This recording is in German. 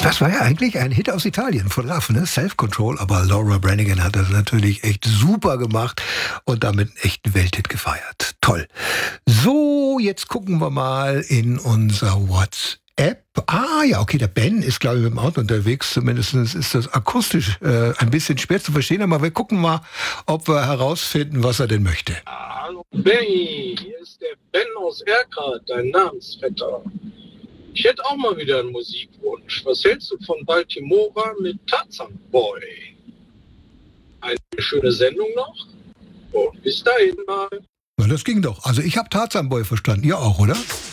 Das war ja eigentlich ein Hit aus Italien von Love, ne? Self-Control, aber Laura Branigan hat das natürlich echt super gemacht und damit einen echten Welthit gefeiert. Toll. So, jetzt gucken wir mal in unser WhatsApp. Ah ja, okay, der Ben ist, glaube ich, mit dem Auto unterwegs. Zumindest ist das akustisch ein bisschen schwer zu verstehen, aber wir gucken mal, ob wir herausfinden, was er denn möchte. Hallo Benny, hier ist der Ben aus Erkrath, dein Namensvetter. Ich hätte auch mal wieder einen Musikwunsch. Was hältst du von Baltimora mit Tarzan Boy? Eine schöne Sendung noch und bis dahin mal. Na, das ging doch. Also ich habe Tarzan Boy verstanden. Ihr auch, oder?